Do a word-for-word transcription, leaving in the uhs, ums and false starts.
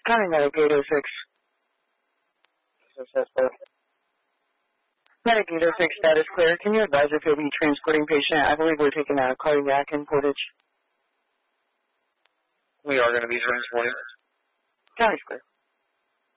County Medic eight oh six. Medic eight oh six, status clear. Can you advise if you'll be transporting patient? I believe we're taking a cardiac in Portage. We are going to be transporting. County's clear.